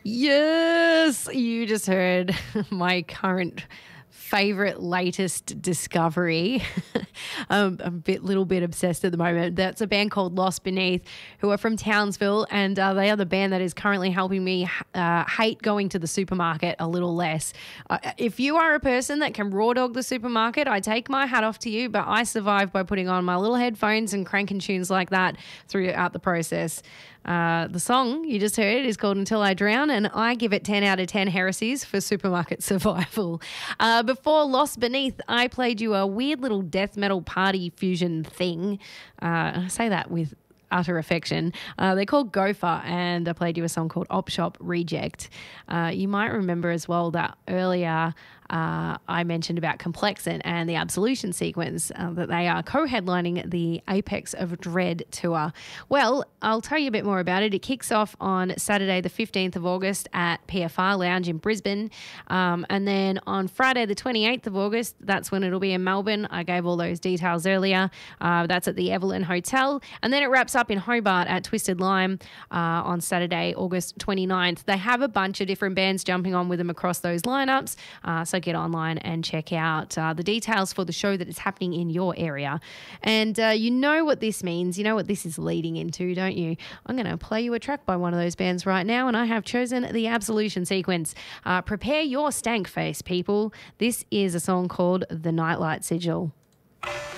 Yes, you just heard my current favorite latest discovery. I'm a little bit obsessed at the moment. That's a band called Lost Beneath, who are from Townsville, and they are the band that is currently helping me hate going to the supermarket a little less. If you are a person that can raw dog the supermarket, I take my hat off to you, but I survive by putting on my little headphones and cranking tunes like that throughout the process. The song you just heard is called Until I Drown, and I give it 10 out of 10 heresies for supermarket survival. Before Lost Beneath, I played you a weird little death metal party fusion thing. I say that with utter affection. They're called Gopher, and I played you a song called Op Shop Reject. You might remember as well that earlier I mentioned about Complexant and the Absolution sequence, that they are co-headlining the Apex of Dread tour. Well, I'll tell you a bit more about it. It kicks off on Saturday the 15th of August at PFR Lounge in Brisbane, and then on Friday the 28th of August, that's when it'll be in Melbourne. I gave all those details earlier. That's at the Evelyn Hotel, and then it wraps up in Hobart at Twisted Lime on Saturday, August 29th. They have a bunch of different bands jumping on with them across those lineups, so get online and check out the details for the show that is happening in your area. And you know what this means. You know what this is leading into, don't you? I'm going to play you a track by one of those bands right now, and I have chosen the Absolution sequence. Prepare your stank face, people. This is a song called The Nightlight Sigil.